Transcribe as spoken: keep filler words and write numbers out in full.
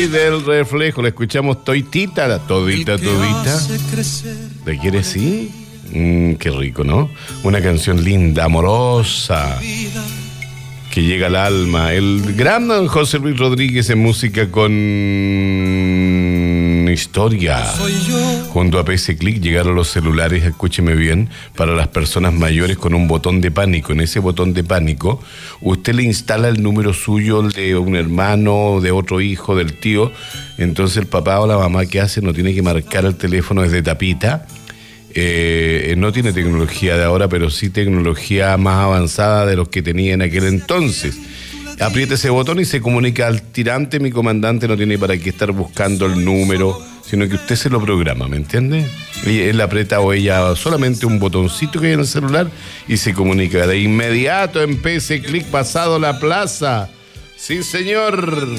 Rey del Reflejo. La escuchamos toitita, la todita, todita. ¿Te quieres sí? Mm, qué rico, ¿no? Una canción linda, amorosa, que llega al alma. El gran José Luis Rodríguez en música con historia. Junto a P C Click llegaron los celulares, escúcheme bien, para las personas mayores con un botón de pánico. En ese botón de pánico, usted le instala el número suyo, el de un hermano, de otro hijo, del tío. Entonces el papá o la mamá, ¿qué hace? No tiene que marcar el teléfono desde tapita. Eh, no tiene tecnología de ahora, pero sí tecnología más avanzada de los que tenía en aquel entonces. Aprieta ese botón y se comunica al tirante. Mi comandante no tiene para qué estar buscando el número, sino que usted se lo programa, ¿me entiende? Y él aprieta o ella solamente un botoncito que hay en el celular y se comunica de inmediato en P C Click, pasado la plaza. Sí, señor.